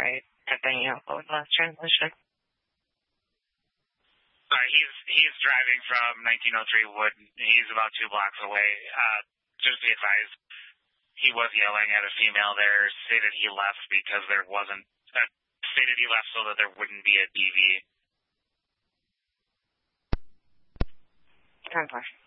right. And then you go with last transmission. Sorry, he's driving from 1903 Wood. He's about 2 blocks away. Just be advised, he was yelling at a female there, stated he left because there wasn't, stated he left so that there wouldn't be a DV. 10-4.